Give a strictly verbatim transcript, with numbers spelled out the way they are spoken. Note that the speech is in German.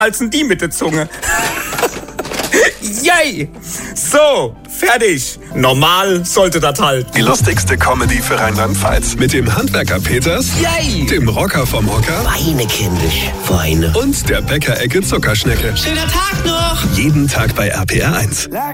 als die mit der Zunge. Yay! So, fertig. Normal sollte das halt. Die lustigste Comedy für Rheinland-Pfalz. Mit dem Handwerker Peters, Yay! dem Rocker vom Hocker Weine, kindisch, Weine. und der Bäckerecke Zuckerschnecke. Schöner Tag noch! Jeden Tag bei R P R eins.